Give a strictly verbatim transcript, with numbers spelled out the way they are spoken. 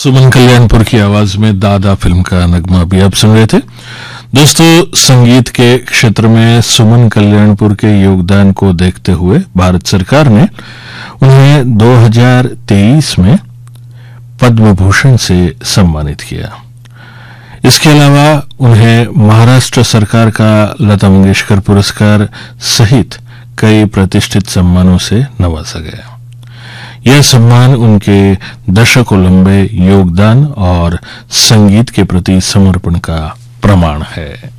सुमन कल्याणपुर की आवाज में दादा फिल्म का नगमा भी आप सुन रहे थे। दोस्तों, संगीत के क्षेत्र में सुमन कल्याणपुर के योगदान को देखते हुए भारत सरकार ने उन्हें दो हज़ार तेईस में पद्म भूषण से सम्मानित किया। इसके अलावा उन्हें महाराष्ट्र सरकार का लता मंगेशकर पुरस्कार सहित कई प्रतिष्ठित सम्मानों से नवाजा गया। यह सम्मान उनके दशकों लंबे योगदान और संगीत के प्रति समर्पण का प्रमाण है।